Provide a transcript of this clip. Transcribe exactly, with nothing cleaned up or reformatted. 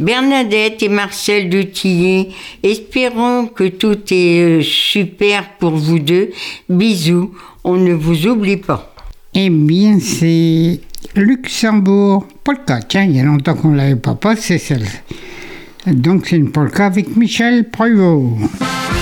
Bernadette et Marcel de Tillet. Espérons que tout est euh, super pour vous deux. Bisous, on ne vous oublie pas. Eh bien, c'est Luxembourg polka. Tiens, il y a longtemps qu'on ne l'avait pas passé, celle-là. Donc, c'est une polka avec Michel Prévost.